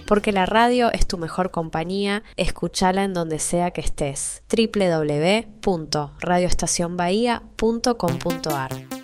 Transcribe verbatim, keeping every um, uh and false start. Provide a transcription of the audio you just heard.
porque la radio es tu mejor compañía, escúchala en donde sea que estés. doble u doble u doble u punto radio estación bahía punto com punto a r